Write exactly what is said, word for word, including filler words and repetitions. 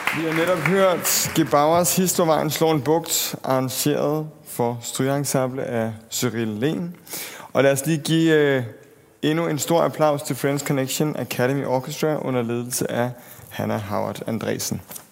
Vi har netop hørt Gebauers Historievejen slår en bugt, arrangeret for strygeensemble af Cyril Lehn. Og lad os lige give øh, endnu en stor applaus til Friends Connection Academy Orchestra under ledelse af Hannah Howard Andresen.